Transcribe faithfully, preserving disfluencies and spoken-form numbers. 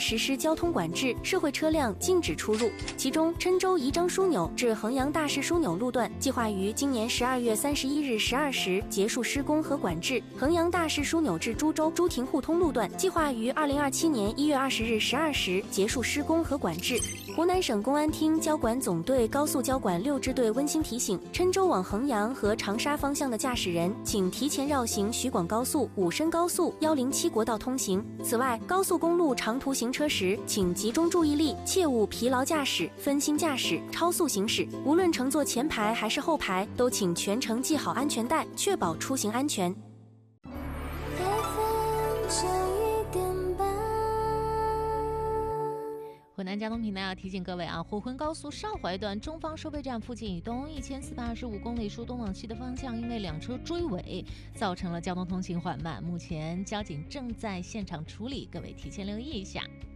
实施交通管制，社会车辆禁止出入。其中，郴州宜章枢纽至衡阳大市枢纽路段计划于今年十二月三十一日十二时结束施工和管制；衡阳大市枢纽至株洲朱亭互通路段计划于二零二七年一月二十日十二时结束施工和管制。湖南省公安厅交管总队高速交管六支队温馨提醒：郴州往衡阳和长沙方向的驾驶人，请提前绕行徐广高速、武深高速、一零七国道通行。此外，高速公路长途行车时，请集中注意力，切勿疲劳驾驶、分心驾驶、超速行驶。无论乘坐前排还是后排，都请全程系好安全带，确保出行安全。 湖南交通频道要提醒各位啊，沪浑高速邵怀段中方收费站附近以东一千四百二十五公里处东往西的方向，因为两车追尾，造成了交通通行缓慢。目前交警正在现场处理，各位提前留意一下。